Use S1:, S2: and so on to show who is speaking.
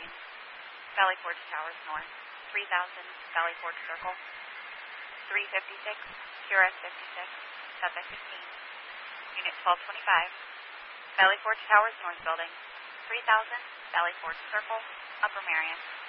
S1: Valley Forge Towers North, 3000 Valley Forge Circle, 356 QRS 56, Subject 15, Unit 1225, Valley Forge Towers North Building, 3000 Valley Forge Circle, Upper Marion.